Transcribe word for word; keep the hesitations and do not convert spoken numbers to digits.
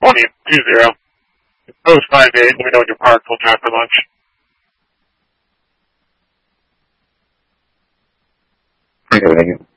twenty two zero. Post five eight, let me know when you're parked, we'll drive for lunch. Okay, thank you.